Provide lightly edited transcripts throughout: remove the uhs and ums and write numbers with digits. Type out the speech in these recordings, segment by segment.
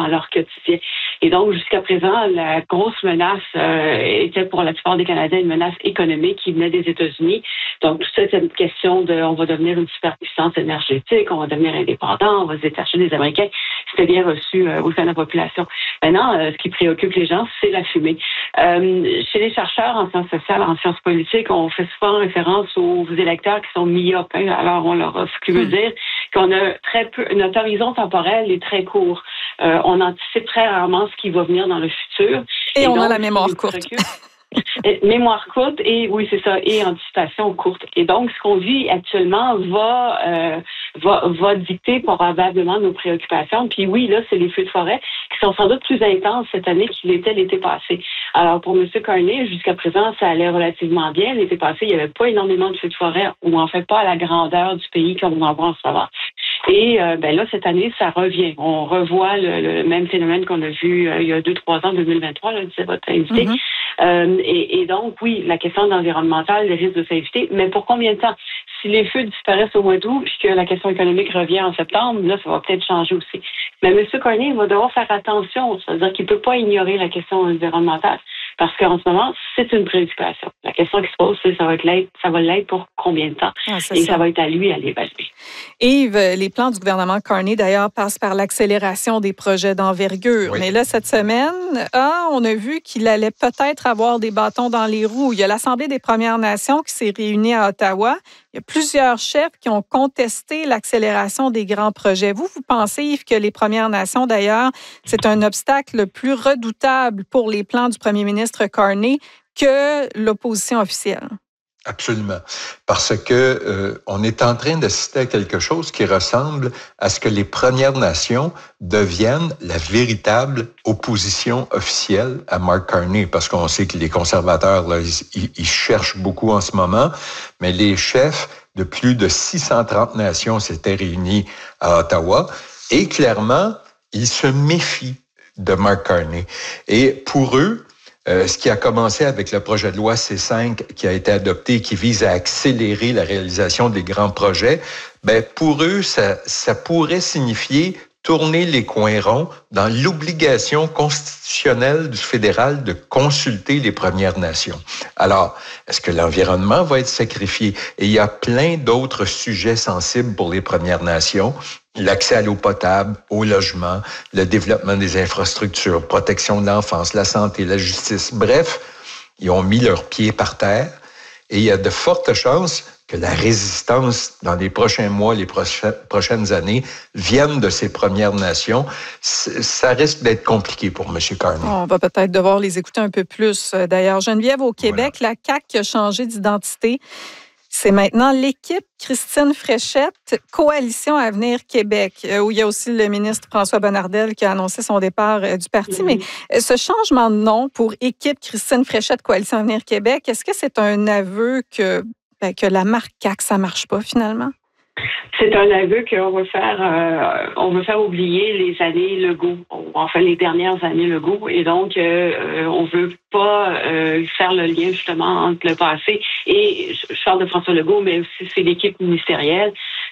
dans leur quotidien. Et donc, jusqu'à présent, la grosse menace était pour la plupart des Canadiens une menace économique qui venait des États-Unis. Donc, tout ça, c'est une question de on va devenir une superpuissance énergétique, on va devenir indépendant, on va se détacher des Américains. C'était bien reçu au sein de la population. Maintenant, ce qui préoccupe les gens, c'est la fumée. Chez les chercheurs en sciences sociales, en sciences politiques, on fait souvent référence aux électeurs qui sont myopes. Alors, on leur offre, ce qui veut dire qu'on a très peu, notre horizon temporel est très court. On anticipe très rarement ce qui va venir dans le futur. Et on a la mémoire courte. Mémoire courte et oui, c'est ça, et anticipation courte. Et donc, ce qu'on vit actuellement va dicter probablement nos préoccupations. Puis oui, là, c'est les feux de forêt qui sont sans doute plus intenses cette année qu'ils l'étaient l'été passé. Alors, pour M. Carney, jusqu'à présent, ça allait relativement bien. L'été passé, il n'y avait pas énormément de feux de forêt, ou en fait pas à la grandeur du pays comme on en voit en ce moment. Et là, cette année, ça revient. On revoit le même phénomène qu'on a vu il y a 2-3 ans, 2023, là, disait votre invité. Et donc, oui, la question environnementale, les risques de s'inviter, mais pour combien de temps? Si les feux disparaissent au mois d'août, puis que la question économique revient en septembre, là, ça va peut-être changer aussi. Mais M. Carney va devoir faire attention, c'est-à-dire qu'il ne peut pas ignorer la question environnementale, parce qu'en ce moment, c'est une préoccupation. La question qui se pose, c'est ça va l'être pour combien de temps? Ça va être à lui à l'évaluer. Yves, les plans du gouvernement Carney, d'ailleurs, passent par l'accélération des projets d'envergure. Oui. Mais là, cette semaine, on a vu qu'il allait peut-être avoir des bâtons dans les roues. Il y a l'Assemblée des Premières Nations qui s'est réunie à Ottawa. Il y a plusieurs chefs qui ont contesté l'accélération des grands projets. Vous pensez, Yves, que les Premières Nations, d'ailleurs, c'est un obstacle plus redoutable pour les plans du premier ministre Carney que l'opposition officielle? Absolument. Parce que on est en train d'assister à quelque chose qui ressemble à ce que les Premières Nations deviennent la véritable opposition officielle à Mark Carney. Parce qu'on sait que les conservateurs, là, ils cherchent beaucoup en ce moment, mais les chefs de plus de 630 nations s'étaient réunis à Ottawa et clairement, ils se méfient de Mark Carney. Et pour eux, ce qui a commencé avec le projet de loi C5 qui a été adopté, qui vise à accélérer la réalisation des grands projets, pour eux, ça pourrait signifier tourner les coins ronds dans l'obligation constitutionnelle du fédéral de consulter les Premières Nations. Alors, est-ce que l'environnement va être sacrifié? Et il y a plein d'autres sujets sensibles pour les Premières Nations. L'accès à l'eau potable, au logement, le développement des infrastructures, protection de l'enfance, la santé, la justice. Bref, ils ont mis leurs pieds par terre et il y a de fortes chances que la résistance dans les prochains mois, les prochaines années, vienne de ces Premières Nations. Ça risque d'être compliqué pour M. Carney. On va peut-être devoir les écouter un peu plus. D'ailleurs, Geneviève, au Québec, voilà. La CAQ a changé d'identité. C'est maintenant l'équipe Christine Fréchette, Coalition Avenir Québec, où il y a aussi le ministre François Bonnardel qui a annoncé son départ du parti. Mais ce changement de nom pour équipe Christine Fréchette, Coalition Avenir Québec, est-ce que c'est un aveu que la marque CAQ, ça ne marche pas finalement? C'est un aveu qu'on veut faire oublier les années Legault, enfin les dernières années Legault, et donc on veut pas faire le lien justement entre le passé et je parle de François Legault, mais aussi c'est l'équipe ministérielle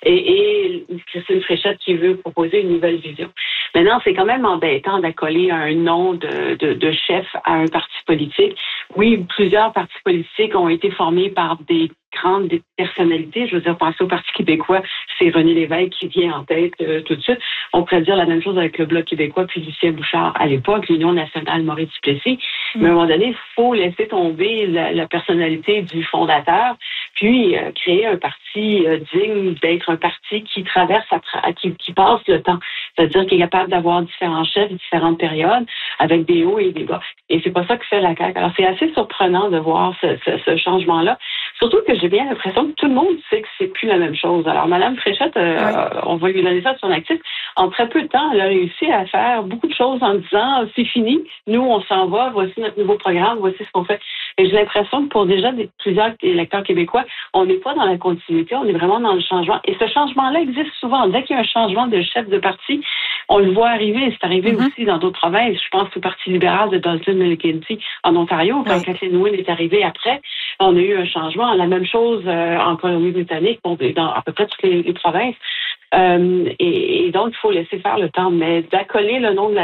et Christine Fréchette qui veut proposer une nouvelle vision. Maintenant, c'est quand même embêtant d'accoler un nom de chef à un parti politique. Oui, plusieurs partis politiques ont été formés par des grandes personnalités. Je veux dire, pensez au Parti québécois, c'est René Lévesque qui vient en tête tout de suite. On pourrait dire la même chose avec le Bloc québécois, puis Lucien Bouchard à l'époque, l'Union nationale Maurice Duplessis. Mais à un moment donné, il faut laisser tomber la personnalité du fondateur, puis créer un parti digne d'être un parti qui traverse, qui passe le temps. C'est-à-dire qu'il est capable d'avoir différents chefs, différentes périodes, avec des hauts et des bas. Et c'est pas ça que fait la CAQ. Alors, c'est assez surprenant de voir ce changement-là. Surtout que j'ai bien l'impression que tout le monde sait que c'est plus la même chose. Alors, Mme Fréchette, on va lui donner ça de son actif. En très peu de temps, elle a réussi à faire beaucoup de choses en disant « c'est fini, nous, on s'en va, voici notre nouveau programme, voici ce qu'on fait ». Et j'ai l'impression que pour déjà plusieurs électeurs québécois, on n'est pas dans la continuité, on est vraiment dans le changement. Et ce changement-là existe souvent. Dès qu'il y a un changement de chef de parti, on le voit arriver. C'est arrivé aussi dans d'autres provinces. Je pense au Parti libéral de Dalton McKenzie en Ontario, quand Kathleen Wynne est arrivée après. On a eu un changement. La même chose en Colombie-Britannique, dans à peu près toutes les provinces. Et donc, il faut laisser faire le temps. Mais d'accoler le nom de la